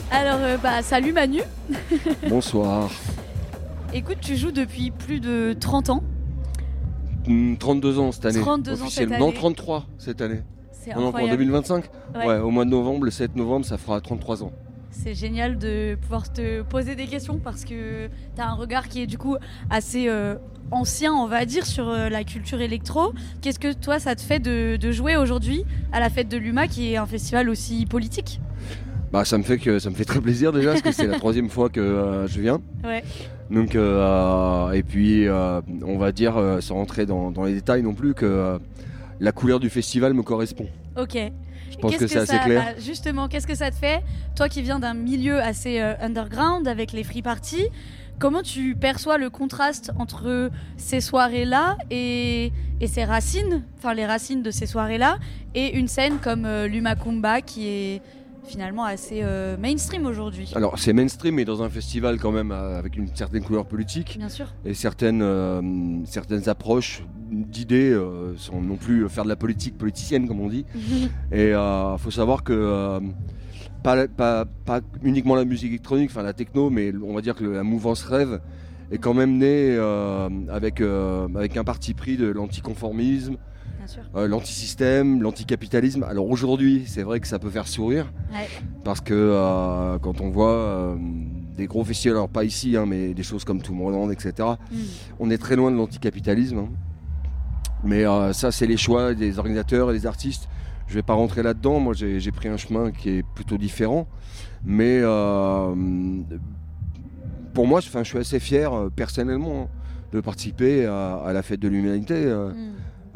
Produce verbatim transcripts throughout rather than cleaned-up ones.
Alors, euh, bah, salut Manu. Bonsoir. Écoute, tu joues depuis plus de trente ans. Mmh, trente-deux ans cette année. trente-deux ans cette année. Non, trente-trois cette année. C'est On est incroyable. en deux mille vingt-cinq. Ouais. Ouais, au mois de novembre, le sept novembre, ça fera trente-trois ans. C'est génial de pouvoir te poser des questions parce que tu as un regard qui est du coup assez euh, ancien, on va dire, sur euh, la culture électro. Qu'est-ce que toi, ça te fait de, de jouer aujourd'hui à la fête de l'U M A, qui est un festival aussi politique ? Bah, ça me fait que ça me fait très plaisir déjà parce que c'est la troisième fois que euh, je viens. Ouais. Donc euh, et puis euh, on va dire euh, sans rentrer dans, dans les détails non plus que euh, la couleur du festival me correspond. Ok. Je pense Qu'est-ce que c'est assez ça, clair. bah, justement, qu'est-ce que ça te fait, toi qui viens d'un milieu assez euh, underground avec les free parties, comment tu perçois le contraste entre ces soirées-là et, et ces racines, enfin les racines de ces soirées-là, et une scène comme euh, l'U M A Kumba qui est finalement assez euh, mainstream aujourd'hui. Alors c'est mainstream mais dans un festival quand même euh, avec une certaine couleur politique. Bien sûr. Et certaines, euh, certaines approches d'idées euh, sans non plus faire de la politique politicienne comme on dit. Et il euh, faut savoir que euh, pas, pas, pas uniquement la musique électronique, enfin la techno, mais on va dire que la mouvance rêve est quand même née euh, avec, euh, avec un parti pris de l'anticonformisme, euh, l'antisystème, l'anticapitalisme. Alors aujourd'hui, c'est vrai que ça peut faire sourire, ouais. Parce que euh, quand on voit euh, des gros festivals, alors pas ici, hein, mais des choses comme Tomorrowland, et cetera, mm. on est très loin de l'anticapitalisme. Hein. Mais euh, ça, c'est les choix des organisateurs et des artistes. Je ne vais pas rentrer là-dedans. Moi, j'ai, j'ai pris un chemin qui est plutôt différent. Mais euh, pour moi, je suis assez fier, euh, personnellement, hein, de participer à, à la fête de l'humanité. Euh, mm.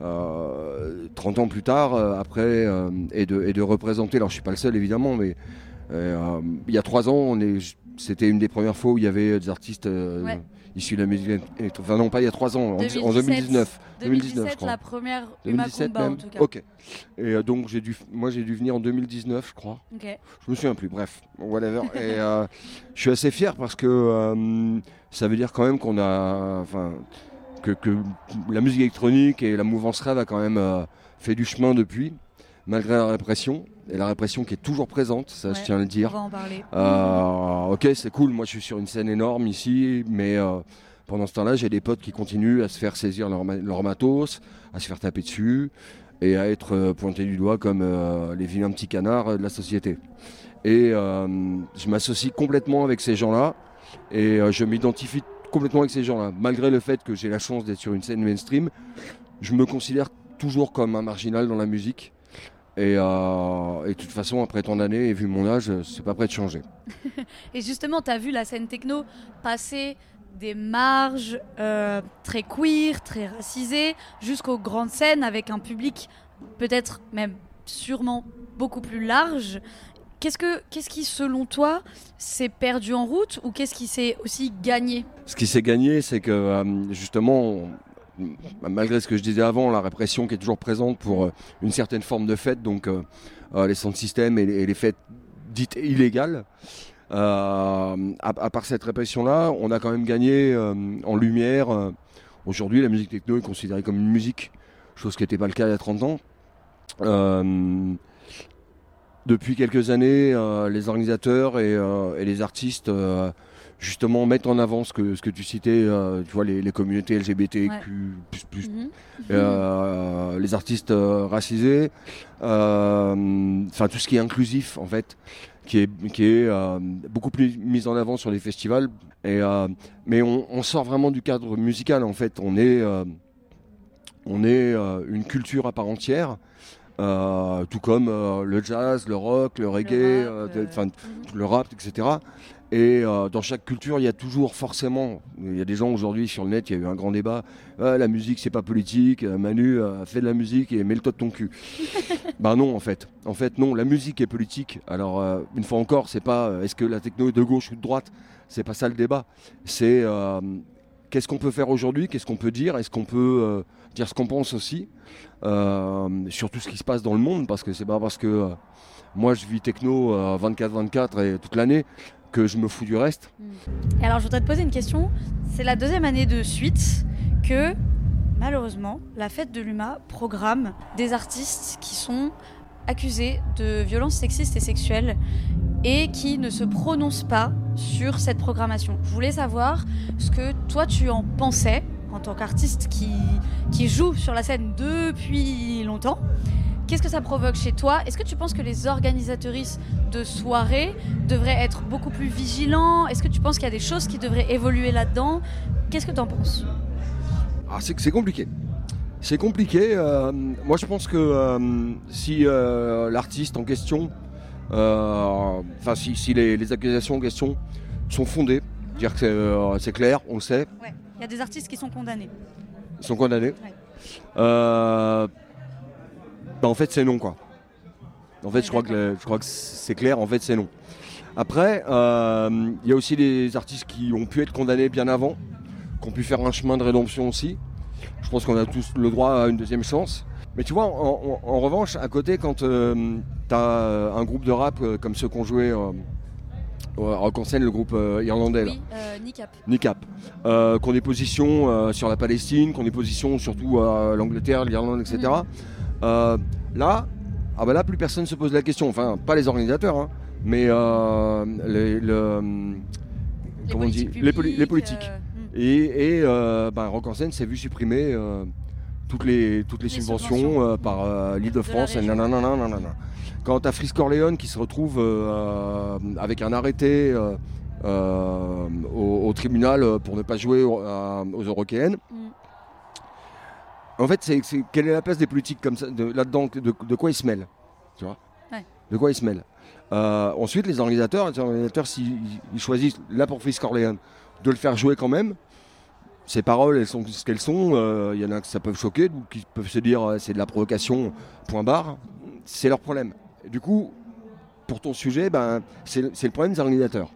euh, trente ans plus tard, euh, après, euh, et, de, et de représenter. Alors, je ne suis pas le seul, évidemment, mais euh, il y a trois ans, on est, c'était une des premières fois où il y avait des artistes... Euh, ouais. issus de la musique électronique. Enfin non, pas il y a trois ans, deux mille dix-sept, en deux mille dix-neuf. deux mille dix-sept, je crois. La première U M A Kumba en tout cas. Ok. Et euh, donc j'ai dû, moi j'ai dû venir en deux mille dix-neuf, je crois. Okay. Je me souviens plus. Bref, whatever. Et euh, je suis assez fier parce que euh, ça veut dire quand même qu'on a, enfin, que, que la musique électronique et la mouvance rave a quand même euh, fait du chemin depuis, malgré la répression. Et la répression qui est toujours présente, ça ouais, je tiens à le dire. On va en parler. Euh, ok, c'est cool, moi je suis sur une scène énorme ici, mais euh, pendant ce temps-là, j'ai des potes qui continuent à se faire saisir leur, leur matos, à se faire taper dessus et à être euh, pointés du doigt comme euh, les vilains petits canards de la société. Et euh, je m'associe complètement avec ces gens-là et euh, je m'identifie complètement avec ces gens-là. Malgré le fait que j'ai la chance d'être sur une scène mainstream, je me considère toujours comme un marginal dans la musique. Et, euh, et de toute façon, après tant d'années et vu mon âge, c'est pas prêt de changer. Et justement, tu as vu la scène techno passer des marges euh, très queer, très racisées, jusqu'aux grandes scènes avec un public peut-être même sûrement beaucoup plus large. Qu'est-ce, que, qu'est-ce qui, selon toi, s'est perdu en route ou qu'est-ce qui s'est aussi gagné ? Ce qui s'est gagné, c'est que euh, justement... On... malgré ce que je disais avant, la répression qui est toujours présente pour euh, une certaine forme de fête, donc euh, euh, les sound systems et les, et les fêtes dites illégales, euh, à, à part cette répression-là, on a quand même gagné euh, en lumière. Euh, aujourd'hui, la musique techno est considérée comme une musique, chose qui n'était pas le cas il y a trente ans. Euh, depuis quelques années, euh, les organisateurs et, euh, et les artistes... Euh, justement mettre en avant ce que, ce que tu citais, euh, tu vois, les, les communautés L G B T Q plus, plus, mm-hmm. euh, les artistes euh, racisés, euh, enfin tout ce qui est inclusif en fait, qui est, qui est euh, beaucoup plus mis en avant sur les festivals. Et, euh, mais on, on sort vraiment du cadre musical en fait, on est, euh, on est euh, une culture à part entière. Euh, tout comme euh, le jazz, le rock, le reggae, le rap, euh, euh... le rap, et cetera. Et euh, dans chaque culture, il y a toujours forcément, il y a des gens aujourd'hui sur le net, il y a eu un grand débat, ah, la musique c'est pas politique, Manu euh, fait de la musique et mets-le-toi de ton cul. Ben non en fait, en fait non, la musique est politique. Alors euh, une fois encore, c'est pas euh, est-ce que la techno est de gauche ou de droite, c'est pas ça le débat. C'est euh, qu'est-ce qu'on peut faire aujourd'hui, qu'est-ce qu'on peut dire, est-ce qu'on peut euh, dire ce qu'on pense aussi, euh, sur tout ce qui se passe dans le monde, parce que c'est pas parce que euh, moi je vis techno euh, vingt-quatre vingt-quatre et toute l'année que je me fous du reste. Et alors je voudrais te poser une question, c'est la deuxième année de suite que malheureusement la fête de l'U M A programme des artistes qui sont accusés de violences sexistes et sexuelles. et qui ne se prononcent pas sur cette programmation. Je voulais savoir ce que toi tu en pensais en tant qu'artiste qui, qui joue sur la scène depuis longtemps. Qu'est-ce que ça provoque chez toi ? Est-ce que tu penses que les organisatrices de soirées devraient être beaucoup plus vigilants ? Est-ce que tu penses qu'il y a des choses qui devraient évoluer là-dedans ? Qu'est-ce que tu en penses ? Ah, c'est, c'est compliqué. C'est compliqué. Euh, moi, je pense que euh, si euh, l'artiste en question, euh, enfin, si, si les, les accusations en question sont fondées, dire que c'est, euh, c'est clair, on le sait. Ouais. Il y a des artistes qui sont condamnés. Ils sont condamnés. Ouais. Euh, bah, en fait, c'est non, quoi. En fait, Ouais, je crois, que le, je crois que c'est clair. En fait, c'est non. Après, il euh, y a aussi des artistes qui ont pu être condamnés bien avant, qui ont pu faire un chemin de rédemption aussi. Je pense qu'on a tous le droit à une deuxième chance. Mais tu vois, en, en, en revanche, à côté, quand euh, tu as un groupe de rap euh, comme ceux qu'on jouait euh, à Rock en scène, le groupe euh, irlandais, oui, euh, Nicap. Nicap, euh, qui ont des positions euh, sur la Palestine, qui ont des positions surtout à l'Angleterre, l'Irlande, et cetera. Mmh. Euh, là, ah bah là, plus personne ne se pose la question. Enfin, pas les organisateurs, hein, mais euh, les, le, les, comment on dit, publiques, les, poli- les politiques. Euh... Et, et euh, bah, Rock en scène s'est vu supprimer euh, toutes les, toutes les, les subventions, subventions. Euh, par euh, l'Île-de-France. Et nanana, nanana. Quand tu as Frisk Orléans qui se retrouve euh, avec un arrêté euh, euh, au, au tribunal pour ne pas jouer euh, aux Européennes. Mm. En fait, c'est, c'est, quelle est la place des politiques comme ça, de, là-dedans, de, de quoi ils se mêlent, tu vois ? Ouais. De quoi ils se mêlent. Euh, ensuite, les organisateurs, les organisateurs s'ils ils choisissent, là pour Frisk Orléans, de le faire jouer quand même, ses paroles, elles sont ce qu'elles sont. Il euh, y en a qui ça peut choquer, ou qui peuvent se dire euh, c'est de la provocation, point barre. C'est leur problème. Et du coup, pour ton sujet, ben, c'est, c'est le problème des organisateurs.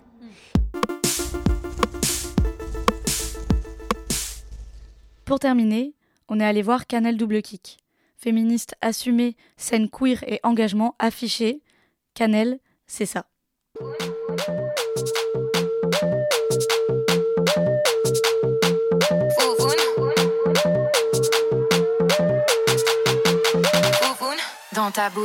Pour terminer, on est allé voir Canel Double Kick. Féministe assumée, scène queer et engagement affiché. Canel, c'est ça. Dans ta bouche.